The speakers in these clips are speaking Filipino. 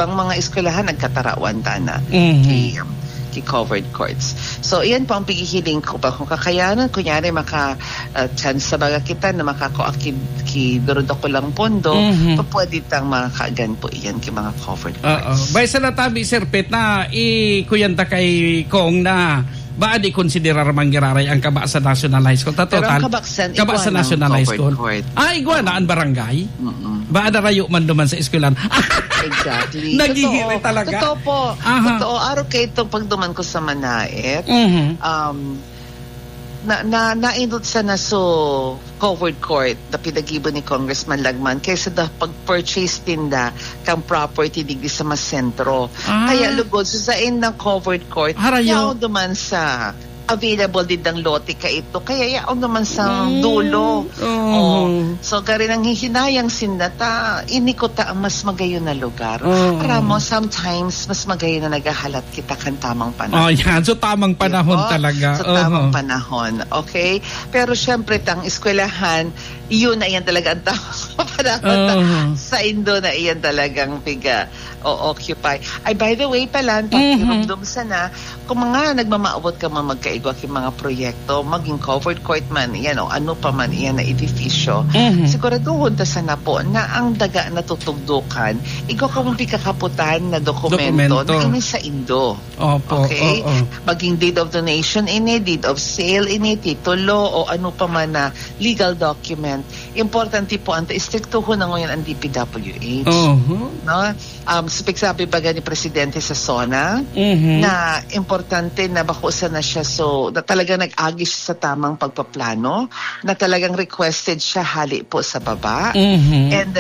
ibang mga eskwelahan nagkatarawan na kay covered courts. So, iyan po ang paghihiling ko pa. Kung kakayanan, kunyari chance sa baga kita na makakoakid durod ako lang pondo, pwede tang makakaagan po iyan kay mga covered courts. Bay sa natabi, Sir Pet, na ikuyanta kay Kong na ba di konsiderar manggiraray ang kaba sa National High School? Pero ang kaba sa National High School. Iguana ang barangay? Ba rayo man duman sa eskwelahan? Exactly. Nagigiri talaga. Totoo po. Totoo. Araw kayo itong pagduman ko sa Manaet. Naindot sa naso covered court na pinagibo ni Congressman Lagman kaysa da pag-purchase tinda kang property digdi sa masentro. Kaya lugod sa ng covered court, yaw duman sa available din ng lote ka ito. Kaya yaon naman sa dulo. So, gari nang hihinayang sindata, inikota ang mas magayon na lugar. Para mo, sometimes, mas magayon na nagahalat kita kan tamang panahon. So, tamang panahon talaga. So, tamang panahon. Okay? Pero, syempre, tang eskwelahan, yun na iyan talaga ang tamang panahon. Sa Indo na iyan talagang occupy. Ay, by the way pala, pakirumdum sana, kung mga nagmamaabot ka magkaigwa yung mga proyekto, maging covered court man, yan o ano pa man yan na edifisyo, siguraduhon ta sana po na ang daga na tutugdukan, ikaw kamumpi kakaputan na dokumento na ini sa Indo. Okay? Maging deed of donation ini, deed of sale ini, titulo o ano pa man na legal document. Importante po, istriktuhon na ngayon ang DPWH. No? Sabi ba ni Presidente sa SONA na importante na bakusan na siya na talagang nag-agi siya sa tamang pagpaplano, na talagang requested siya hali po sa baba, and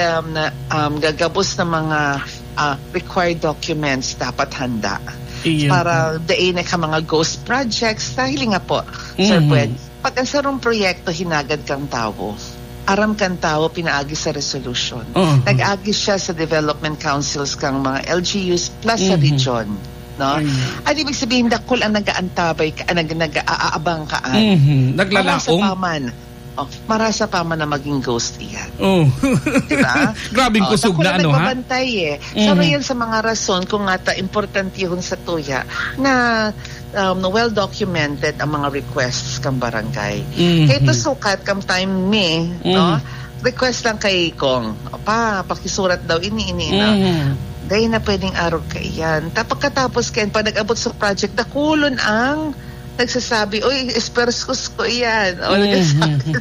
gagabos na mga required documents dapat handa para dain na ka mga ghost projects dahil nga po, Sir Pwed, pag ang sarong proyekto hinagad kang tao, aram kan tao pinaagi sa resolution. Nag-agi siya sa development councils kang mga LGUs plus sa region. No? At ibig sabihin, dakol ang nag-aantabay ka, nag-aabang kaan. Naglalaong. Marasa pa man na maging ghost iyan. Diba? Grabing kusog na ano, ha? Nagbabantay So, yan sa mga rason kung nga importante yun sa tuya na well-documented ang mga requests kang barangay. Kaya ito sukat kam time no? Request lang kay Kong. Pakisurat daw ini na. Dahil na pwedeng araw kayan. Pagkatapos kayan, pag nag-abot sa project, nakulon ang nagsasabi, uy, esperskus ko yan. O nagsasabi.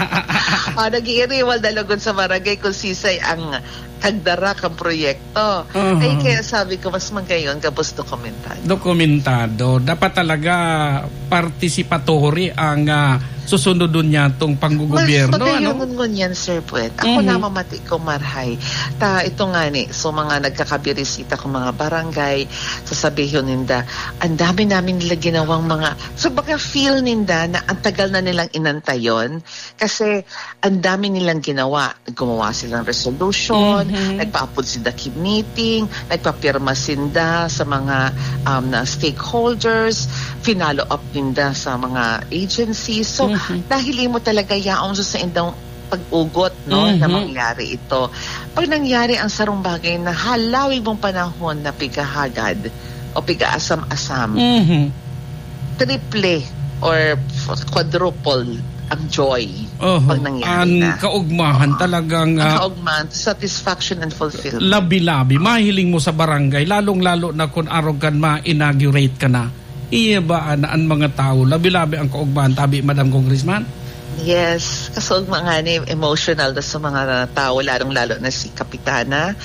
Nag-iiriwal dalagon sa barangay kung sisay ang kagdara kang proyekto. Ay kaya sabi ko, mas magayon kapos dokumentado. Dapat talaga participatory ang susunodun niya itong panggugobyerno. Mas pagayungon yan, Sir Pwed. Ako namamati ko marhay. Ito nga so mga nagkakabirisita ko mga barangay, sasabihin ninda, ang dami namin nila ginawang so baka feel ninda na ang tagal na nilang inantayon kasi ang dami nilang ginawa. Gumawa silang resolution, nagpa-upload sila meeting, nagpapirma sinda sa mga stakeholders, finalo up ninda sa mga agencies. So, dahil mo talaga yaong sa indang pag-ugot na mangyari ito. Pag nangyari ang sarong bagay na halawig mong panahon na pigahagad o pigaasam-asam, triple or quadruple ang joy pag nangyari na. Ang kaugmahan talagang kaugmahan, satisfaction and fulfillment. Labi-labi, mahiling mo sa barangay, lalong-lalo na kung arogan ma-inaugurate ka na. Iyabaan ang mga tao, labi-labi ang kaugmahan, tabi, Madam Congressman? Yes, kasaugmahan emotional sa mga tao, lalong-lalo na si Kapitana.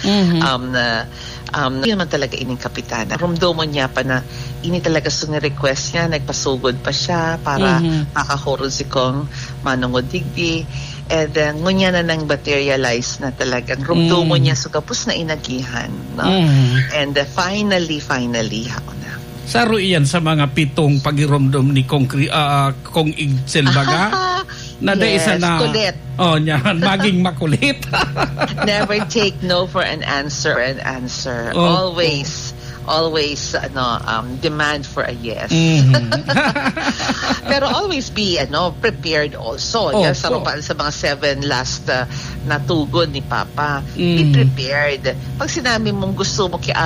Hindi naman talaga ining Kapitana. Rumdomon niya pa na ini talaga request niya, nagpasugod pa siya para makahurol si Kong Manungod Digdi. And then, ngunya na nang materialize na talagang rumdomon niya kapos na inagihan. No? And finally, ako na. Saro iyan sa mga 7 pagiromdom ni Kong Igtsel baga? Yes, kulit. Maging makulit. Never take no for an answer. Always demand for a yes. Pero always be prepared also. Sa mga 7 last na tugod ni Papa. Be prepared. Pag sinabi mong gusto mo